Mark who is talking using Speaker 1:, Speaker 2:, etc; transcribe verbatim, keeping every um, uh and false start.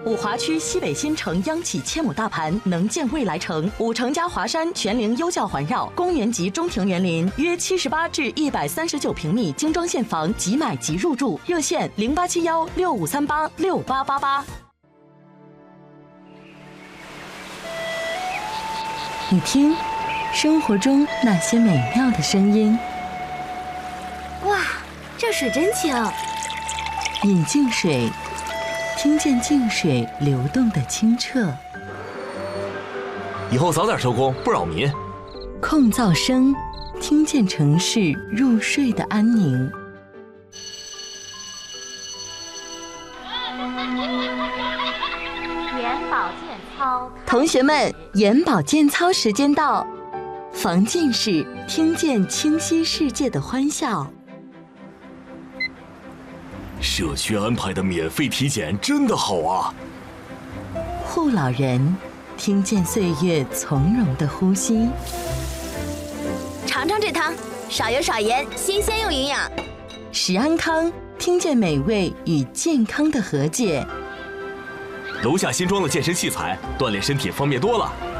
Speaker 1: 五华区西北新城央企千亩大盘，能建未来城。五城加华山全龄优教环绕，公园级中庭园林，约七十八至一百三十九平米精装现房，即买即入住。热线零八七幺六五三八六八八八。你听，生活中那些美妙的声音。
Speaker 2: 哇，这水真清。
Speaker 1: 饮净水，听见净水流动的清澈。
Speaker 3: 以后早点收工，不扰民。
Speaker 1: 控噪声，听见城市入睡的安宁。
Speaker 2: 眼保健操，
Speaker 1: 同学们，眼保健操时间到。防近视，听见清晰世界的欢笑。
Speaker 3: 社区安排的免费体检真的好啊！
Speaker 1: 护老人，听见岁月从容的呼吸。
Speaker 2: 尝尝这汤，少油少盐，新鲜又营养。
Speaker 1: 食安康，听见美味与健康的和解。
Speaker 3: 楼下新装的健身器材，锻炼身体方便多了。